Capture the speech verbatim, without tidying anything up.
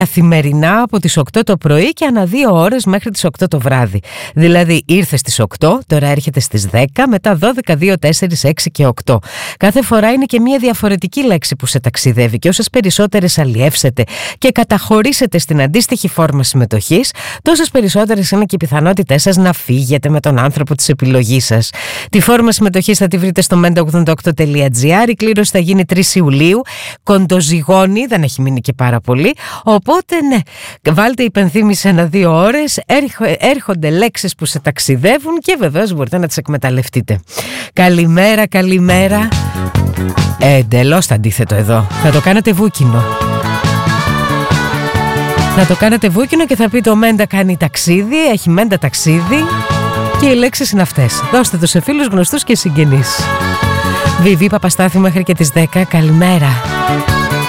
καθημερινά από τις οκτώ το πρωί και ανά δύο ώρες μέχρι τις οκτώ το βράδυ. Δηλαδή ήρθε στις οκτώ, τώρα έρχεται στις δέκα, μετά δώδεκα, δύο, τέσσερα, έξι και οκτώ. Κάθε φορά είναι και μια διαφορετική λέξη που σε ταξιδεύει και όσες περισσότερες αλλιεύσετε και καταχωρήσετε στην αντίστοιχη φόρμα συμμετοχής, τόσες περισσότερες είναι και οι πιθανότητές σας να φύγετε με τον άνθρωπο της επιλογής σας. Τη φόρμα συμμετοχής θα τη βρείτε στο μέντα ογδόντα οκτώ τελεία τζι άρ. Η κλήρωση θα γίνει τρεις Ιουλίου. Κοντοζυγώνει, δεν έχει μείνει και πάρα πολύ. Οπότε ναι, βάλτε υπενθύμηση ένα-δύο ώρες, έρχονται λέξεις που σε ταξιδεύουν και βεβαίως μπορείτε να τις εκμεταλλευτείτε. Καλημέρα, καλημέρα. Ε, εντελώς το αντίθετο εδώ. Θα το κάνετε βούκινο. Θα το κάνετε βούκινο και θα πείτε ο Μέντα κάνει ταξίδι, έχει Μέντα ταξίδι και οι λέξεις είναι αυτές. Δώστε το σε φίλους, γνωστούς και συγγενείς. Βιβί Παπαστάθη μέχρι και τις δέκα. Καλημέρα.